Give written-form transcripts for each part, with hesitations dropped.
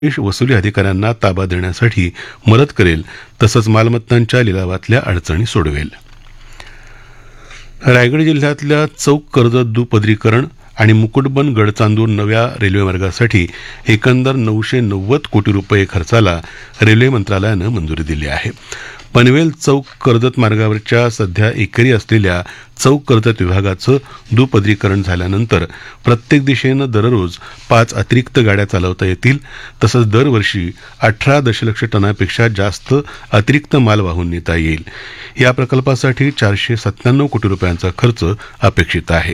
वसुली अधिकाऱ्यांना ताबा देण्यासाठी मदत करेल, तसंच मालमत्तांच्या लिलावातल्या अडचणी सोडवेल. रायगड जिल्ह्यातल्या चौक कर्जत दुपदरीकरण आणि मुकुटबन गडचांदूर नव्या रेल्वे मार्गासाठी एकंदर 990 कोटी रुपये खर्चाला रेल्वे मंत्रालयानं मंजुरी दिली आहे. पनवेल चौक कर्जत मार्गावरच्या सध्या एकेरी असलेल्या चौक कर्जत विभागाचं दुपदरीकरण झाल्यानंतर प्रत्येक दिशेनं दररोज 5 अतिरिक्त गाड्या चालवता येतील. तसंच दरवर्षी 18 दशलक्ष टनापेक्षा जास्त अतिरिक्त माल वाहून नेता येईल. या प्रकल्पासाठी 497 कोटी रुपयांचा खर्च अपेक्षित आहे.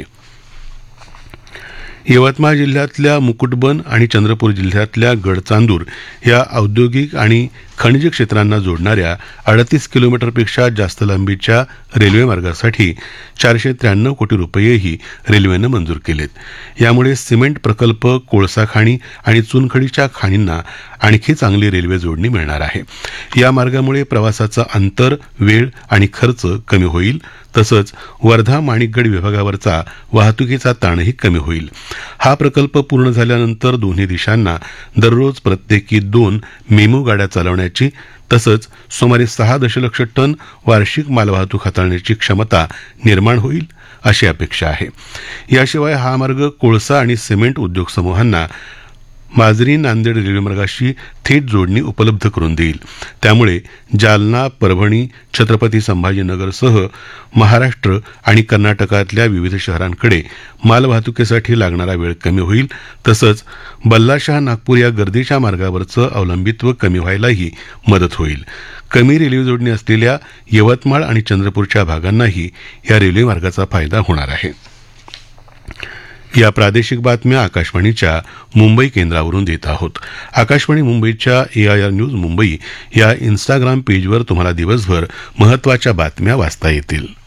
यवतमाळ जिल्ह्यातल्या मुकुटबन आणि चंद्रपूर जिल्ह्यातल्या गडचांदूर या औद्योगिक आणि खनिज क्षेत्रांना जोडणाऱ्या 38 किलोमीटरपेक्षा जास्त लांबीच्या रेल्वे मार्गासाठी 493 कोटी रुपयेही रेल्वेनं मंजूर केलेत. यामुळे सिमेंट प्रकल्प, कोळसा खाणी आणि चुनखडीच्या खाणींना आणखी चांगली रेल्वे जोडणी मिळणार आहे. या मार्गामुळे प्रवासाचं अंतर, वेळ आणि खर्च कमी होईल. तसंच वर्धा माणिकगड विभागावरचा वाहतुकीचा ताणही कमी होईल. हा प्रकल्प पूर्ण झाल्यानंतर दोन्ही दिशांना दररोज प्रत्येकी 2 मेमू गाड्या चालवण्याची तसंच सुमारे 6 दशलक्ष टन वार्षिक मालवाहतूक हाताळण्याची क्षमता निर्माण होईल, अशी अपेक्षा आहे. याशिवाय हा मार्ग कोळसा आणि सिमेंट उद्योग समूहांना माजरी नांदेड रेल्वेमार्गाशी थेट जोडणी उपलब्ध करून देईल. त्यामुळे जालना, परभणी, छत्रपती संभाजीनगरसह महाराष्ट्र आणि कर्नाटकातल्या विविध शहरांकडे मालवाहतुकीसाठी लागणारा वेळ कमी होईल. तसंच बल्लाशाह नागपूर या गर्दीच्या मार्गावरचं अवलंबित्व कमी व्हायलाही मदत होईल. कमी रेल्वे जोडणी असलेल्या यवतमाळ आणि चंद्रपूरच्या भागांनाही या रेल्वे मार्गाचा फायदा होणार आहे. या प्रादेशिक बातम्या आकाशवाणीच्या मुंबई केंद्रावरून देत आहोत. आकाशवाणी मुंबईच्या AIR न्यूज मुंबई या इन्स्टाग्राम पेजवर तुम्हाला दिवसभर महत्त्वाच्या बातम्या वाचता येतील.